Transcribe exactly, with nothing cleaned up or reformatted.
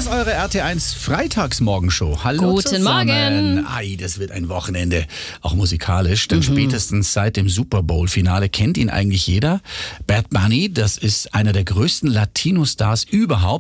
ist eure R T eins Freitagsmorgenshow. Hallo Guten zusammen. Morgen. Ei, das wird ein Wochenende, auch musikalisch, denn mhm. spätestens seit dem Super Bowl-Finale kennt ihn eigentlich jeder. Bad Bunny, das ist einer der größten Latino-Stars überhaupt.